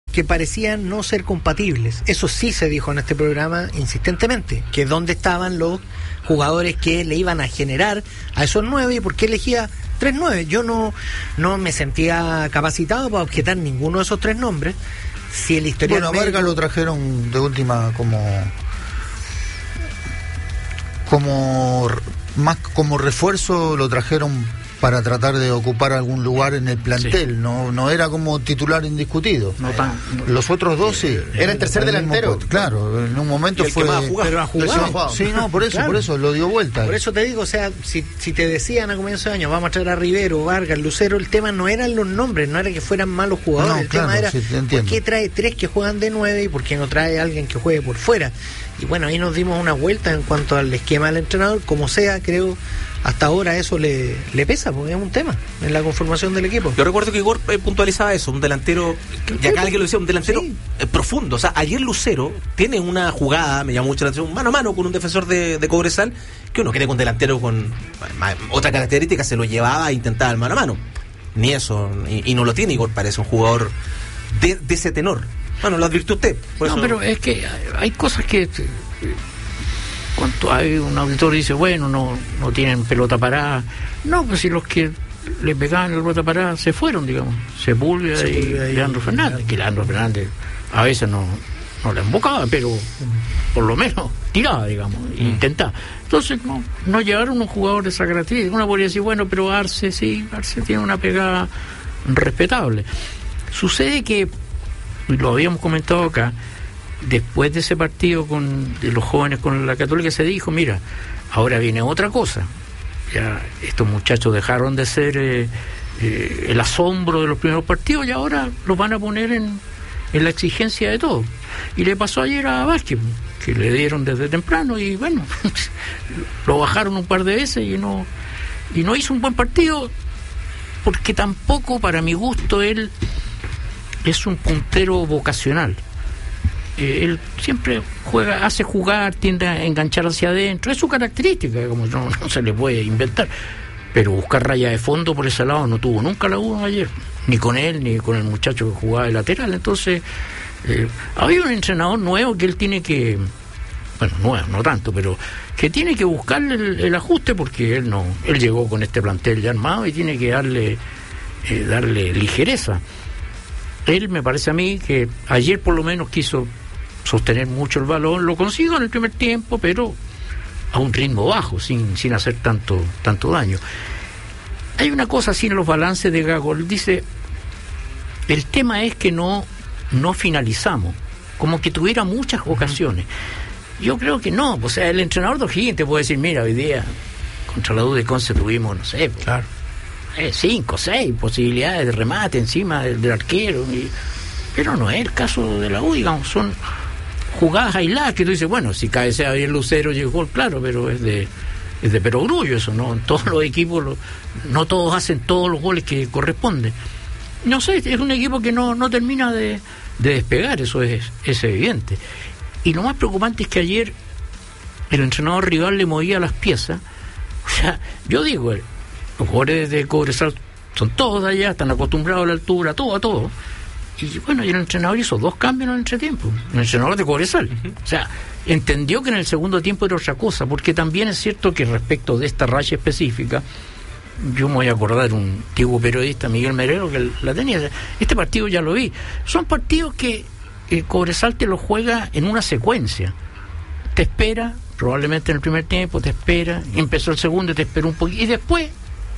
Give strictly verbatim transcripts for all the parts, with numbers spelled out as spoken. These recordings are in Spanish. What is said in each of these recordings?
que parecían no ser compatibles. Eso sí se dijo en este programa insistentemente, que dónde estaban los jugadores que le iban a generar a esos nueve y por qué elegía tres nueve. Yo no, no me sentía capacitado para objetar ninguno de esos tres nombres. Si el historial bueno, a Vargas lo trajeron de última como como más como refuerzo, lo trajeron para tratar de ocupar algún lugar en el plantel, sí. no no era como titular indiscutido. No tan, no, Los otros dos sí. Era el tercer el delantero. Puesto, claro, en un momento fue. Pero ha jugado. Sí, no, por eso, claro. por eso lo dio vuelta. Por eso te digo, o sea, si, si te decían a comienzo de año, vamos a traer a Rivero, Vargas, Lucero, el tema no eran los nombres, no era que fueran malos jugadores, no, el claro, tema era sí, ¿por qué trae tres que juegan de nueve y por qué no trae a alguien que juegue por fuera? Y bueno, ahí nos dimos una vuelta en cuanto al esquema del entrenador, como sea, creo. Hasta ahora eso le, le pesa, porque es un tema en la conformación del equipo. Yo recuerdo que Igor eh, puntualizaba eso, un delantero, y acá alguien lo decía, un delantero sí. eh, profundo. O sea, ayer Lucero tiene una jugada, me llamó mucho la atención, mano a mano con un defensor de, de Cobresal, que uno quiere con un delantero con eh, otra característica, se lo llevaba a intentar mano a mano. Ni eso, y, y no lo tiene Igor, parece un jugador de, de ese tenor. Bueno, lo advirtió usted. Por no, eso... pero es que hay cosas que... Cuando hay un auditor dice, bueno, no no tienen pelota parada. No, pues si los que le pegaban la pelota parada se fueron, digamos. Sepúlveda se y Leandro Fernández. Que Leandro Fernández a veces no, no le embocaba, pero por lo menos tiraba, digamos, mm. intentaba. Entonces no, no llegaron unos jugadores de esa característica. Uno podría decir, bueno, pero Arce, sí, Arce tiene una pegada respetable. Sucede que, y lo habíamos comentado acá, después de ese partido con de los jóvenes con la Católica se dijo, mira, ahora viene otra cosa. Ya estos muchachos dejaron de ser eh, eh, el asombro de los primeros partidos y ahora los van a poner en, en la exigencia de todo. Y le pasó ayer a Vázquez, que le dieron desde temprano y bueno, lo bajaron un par de veces y no y no hizo un buen partido, porque tampoco, para mi gusto, él es un puntero vocacional. Eh, él siempre juega, hace jugar, tiende a enganchar hacia adentro, es su característica, como no, no se le puede inventar, pero buscar raya de fondo por ese lado no tuvo nunca la U ayer, ni con él ni con el muchacho que jugaba de lateral. Entonces eh, había un entrenador nuevo que él tiene que, bueno, nuevo, no tanto, pero que tiene que buscarle el, el ajuste, porque él no, él llegó con este plantel ya armado y tiene que darle eh, darle ligereza. Él, me parece a mí, que ayer por lo menos quiso sostener mucho el balón, lo consiguió en el primer tiempo, pero a un ritmo bajo, sin, sin hacer tanto, tanto daño. Hay una cosa así en los balances de Gago, él dice, el tema es que no, no finalizamos, como que tuviera muchas ocasiones. Yo creo que no, o sea, el entrenador de O'Higgins te puede decir, mira, hoy día contra la U de Conce tuvimos, no sé, pues, claro, eh, cinco, seis posibilidades de remate encima del, del arquero, y, pero no es el caso de la U, digamos, son jugadas aisladas que tú dices, bueno, si cabecea bien Lucero y el gol, claro, pero es de es de perogrullo eso, ¿no? En todos los equipos, lo, no todos hacen todos los goles que corresponden. No sé, es un equipo que no, no termina de, de despegar, eso es, es evidente. Y lo más preocupante es que ayer el entrenador rival le movía las piezas. O sea, yo digo, los jugadores de Cobresal son todos de allá, están acostumbrados a la altura, todo, a todo. Y bueno, y el entrenador hizo dos cambios en el entretiempo, el entrenador de Cobresal. Uh-huh. O sea, entendió que en el segundo tiempo era otra cosa, porque también es cierto que respecto de esta raya específica, yo me voy a acordar de un antiguo periodista, Miguel Merero, que la tenía. Este partido ya lo vi. Son partidos que el Cobresal te lo juega en una secuencia. Te espera, probablemente en el primer tiempo, te espera, y empezó el segundo y te espera un poquito, y después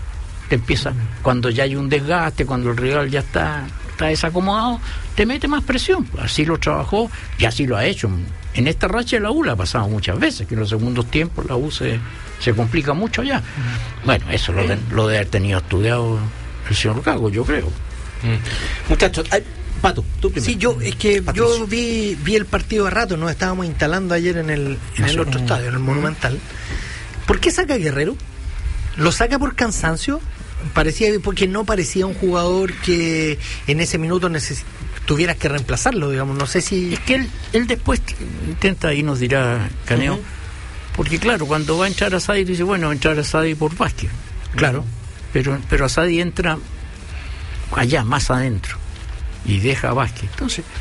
te empieza, cuando ya hay un desgaste, cuando el rival ya está, está desacomodado, te mete más presión. Así lo trabajó y así lo ha hecho. En esta racha de la U la ha pasado muchas veces, que en los segundos tiempos la U se, se complica mucho ya. Bueno, eso lo de, lo de haber tenido estudiado el señor Gago, yo creo. Mm. Muchachos, ay, Pato, tú primero. Sí, yo es que Patricio. yo vi vi el partido a rato, nos estábamos instalando ayer en el en el otro estadio, en el Monumental. ¿Por qué saca a Guerrero? ¿Lo saca por cansancio? Parecía, porque no parecía un jugador que en ese minuto neces- tuvieras que reemplazarlo, digamos, no sé si... Es que él, él después intenta, ahí nos dirá Caneo, uh-huh. porque claro, cuando va a entrar a Sadi, dice, bueno, va a entrar a Sadi por Vázquez, claro, uh-huh. pero, pero a Sadi entra allá, más adentro, y deja a Vázquez. Entonces,